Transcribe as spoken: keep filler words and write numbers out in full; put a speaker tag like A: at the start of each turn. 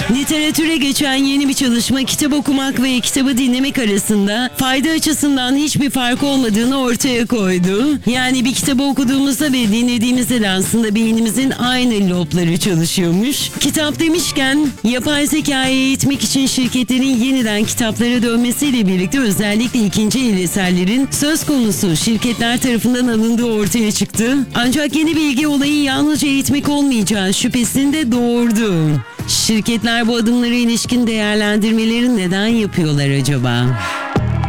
A: Literatüre geçen yeni bir çalışma kitap okumak ve kitabı dinlemek arasında fayda açısından hiçbir fark olmadığını ortaya koydu. Yani bir kitabı okuduğumuzda ve dinlediğimizde de aslında beynimizin aynı lobları çalışıyormuş. Kitap demişken yapay zekayı eğitmek için şirketlerin yeniden kitaplara dönmesiyle birlikte özellikle ikinci el eserlerin söz konusu şirketler tarafından alındığı ortaya çıktı. Ancak yeni bilgi olayın yalnızca eğitmek olmayacağı şüphesini de doğurdu. Şirketler bu adımlara ilişkin değerlendirmeleri neden yapıyorlar acaba?